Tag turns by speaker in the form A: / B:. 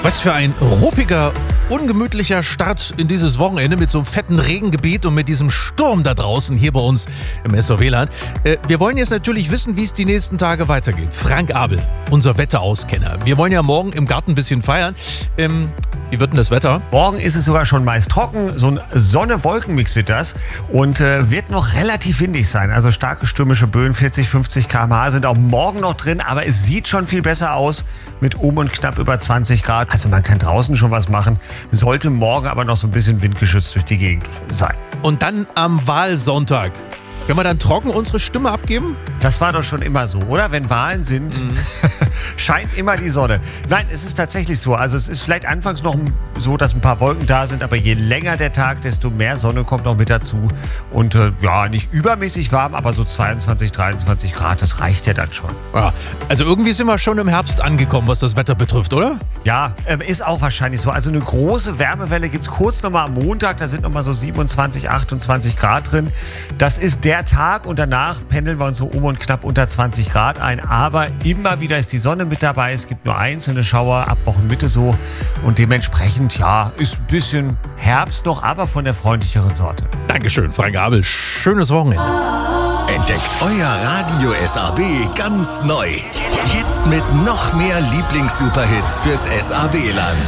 A: Was für ein ruppiger, ungemütlicher Start in dieses Wochenende mit so einem fetten Regengebiet und mit diesem Sturm da draußen hier bei uns im SOW-Land. Wir wollen jetzt natürlich wissen, wie es die nächsten Tage weitergeht. Frank Abel, unser Wetterauskenner. Wir wollen ja morgen im Garten ein bisschen feiern. Wie wird denn das Wetter?
B: Morgen ist es sogar schon meist trocken. So ein Sonne-Wolken-Mix wird das. Und wird noch relativ windig sein. Also starke stürmische Böen, 40, 50 km/h sind auch morgen noch drin. Aber es sieht schon viel besser aus mit und knapp über 20 Grad. Also man kann draußen schon was machen. Sollte morgen aber noch so ein bisschen windgeschützt durch die Gegend sein.
A: Und dann am Wahlsonntag. Können wir dann trocken unsere Stimme abgeben?
B: Das war doch schon immer so, oder? Wenn Wahlen sind, scheint immer die Sonne. Nein, es ist tatsächlich so. Also es ist vielleicht anfangs noch so, dass ein paar Wolken da sind, aber je länger der Tag, desto mehr Sonne kommt noch mit dazu. Und nicht übermäßig warm, aber so 22, 23 Grad, das reicht ja dann schon.
A: Ja, also irgendwie sind wir schon im Herbst angekommen, was das Wetter betrifft, oder?
B: Ja, ist auch wahrscheinlich so. Also eine große Wärmewelle gibt es kurz nochmal am Montag. Da sind nochmal so 27, 28 Grad drin. Das ist der Tag und danach pendeln wir uns so und knapp unter 20 Grad ein. Aber immer wieder ist die Sonne mit dabei. Es gibt nur einzelne Schauer ab Wochenmitte so. Und dementsprechend, ja, ist ein bisschen Herbst noch, aber von der freundlicheren Sorte.
A: Dankeschön, Frank Abel. Schönes Wochenende.
C: Entdeckt euer Radio SAW ganz neu. Jetzt mit noch mehr Lieblings-Superhits fürs SAW-Land.